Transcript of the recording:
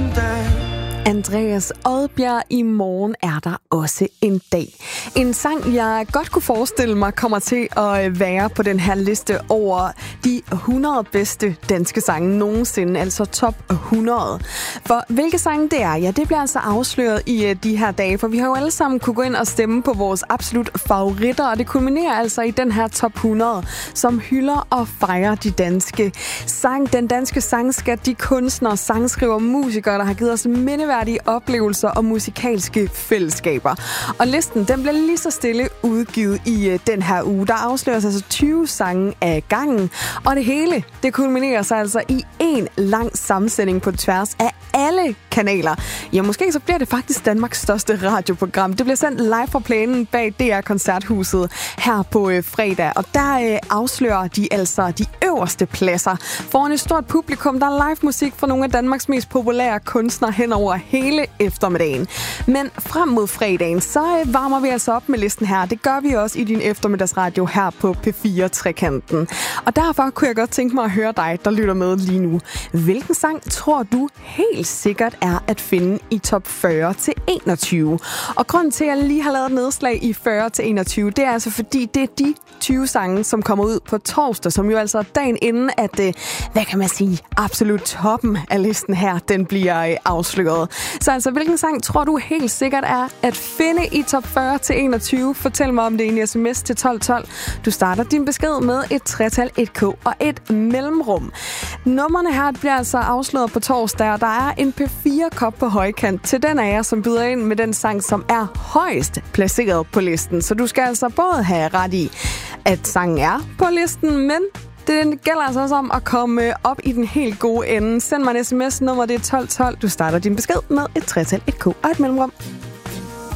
Andreas Odbjerg, i morgen er der også en dag. En sang, jeg godt kunne forestille mig kommer til at være på den her liste over de 100 bedste danske sange nogensinde, altså top 100. For hvilke sange det er, ja, det bliver altså afsløret i de her dage, for vi har jo alle sammen kunne gå ind og stemme på vores absolut favoritter, og det kulminerer altså i den her top 100, som hylder og fejrer de danske den danske sangskat, de kunstnere, sangskriver, musikere, der har givet os mindeværdige oplevelser og musikalske fællesskaber. Og listen, den bliver lige så stille udgivet i den her uge. Der afsløres altså 20 sange af gangen, og det hele, det kulminerer sig altså i en lang sammensætning på tværs af alle kanaler. Ja, måske så bliver det faktisk Danmarks største radioprogram. Det bliver sendt live fra plænen bag DR Koncerthuset her på fredag, og der afslører de altså de øverste pladser foran et stort publikum. Der er live musik fra nogle af Danmarks mest populære kunstnere hen over hele eftermiddagen. Men frem mod fredagen, så varmer vi altså op med listen her. Det gør vi også i din eftermiddagsradio her på P4 Trekanten. Og derfor kunne jeg godt tænke mig at høre dig, der lytter med lige nu. Hvilken sang tror du helt sikkert er at finde i top 40 til 21? Og grunden til, at jeg lige har lavet et nedslag i 40 til 21, det er altså fordi, det er de 20 sange, som kommer ud på torsdag, som jo altså dagen inden, at, hvad kan man sige, absolut toppen af listen her, den bliver afsløret. Så altså, hvilken sang tror du helt sikkert er at finde i top 40 til 21? Fortæl mig om det i en sms til 1212. Du starter din besked med et tretal, et K og et mellemrum. Nummerne her bliver altså afsløret på torsdag, og der er en P4-kop på højkant til den af jer, som byder ind med den sang, som er højst placeret på listen. Så du skal altså både have ret i, at sangen er på listen, men det gælder altså også om at komme op i den helt gode ende. Send mig en sms, nummer det er 1212. Du starter din besked med et tretal, et K og et mellemrum.